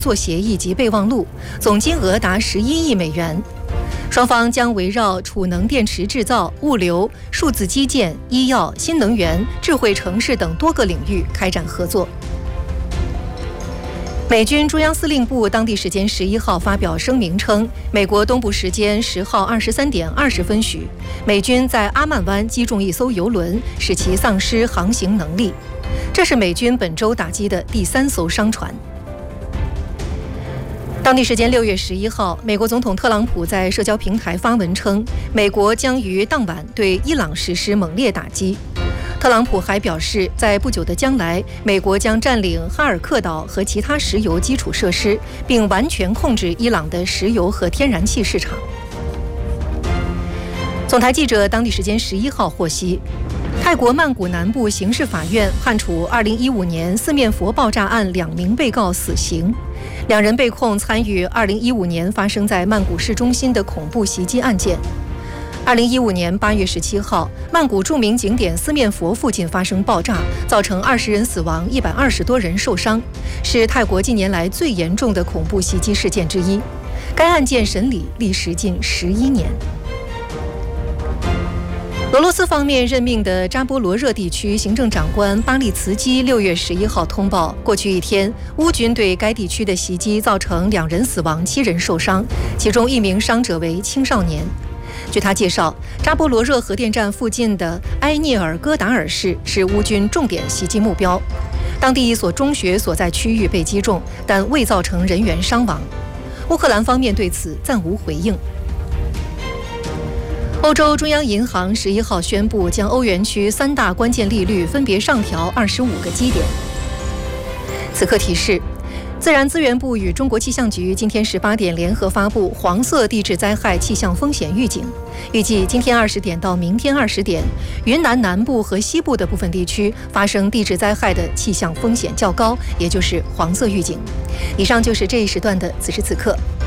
作协议及备忘录，总金额达11亿美元。双方将围绕储能电池制造、物流、数字基建、医药、新能源、智慧城市等多个领域开展合作。美军中央司令部当地时间11号发表声明称，美国东部时间10号23点20分许，美军在阿曼湾击中一艘油轮，使其丧失航行能力。这是美军本周打击的第3艘商船。当地时间6月11号，美国总统特朗普在社交平台发文称，美国将于当晚对伊朗实施猛烈打击。特朗普还表示，在不久的将来，美国将占领哈尔克岛和其他石油基础设施，并完全控制伊朗的石油和天然气市场。总台记者当地时间11号获悉，泰国曼谷南部刑事法院判处2015年四面佛爆炸案2名被告死刑，2人被控参与2015年发生在曼谷市中心的恐怖袭击案件。2015年8月17号，曼谷著名景点四面佛附近发生爆炸，造成20人死亡，120多人受伤，是泰国近年来最严重的恐怖袭击事件之一。该案件审理历时近11年。俄罗斯方面任命的扎波罗热地区行政长官巴利茨基6月11号通报，过去一天，乌军对该地区的袭击造成2人死亡，7人受伤，其中1名伤者为青少年。据他介绍，扎波罗热核电站附近的埃涅尔戈达尔市是乌军重点袭击目标，当地一所中学所在区域被击中，但未造成人员伤亡。乌克兰方面对此暂无回应。欧洲中央银行11号宣布，将欧元区3大关键利率分别上调25个基点。此刻提示，自然资源部与中国气象局今天18点联合发布黄色地质灾害气象风险预警，预计今天20点到明天20点，云南南部和西部的部分地区发生地质灾害的气象风险较高，也就是黄色预警。以上就是这一时段的此时此刻。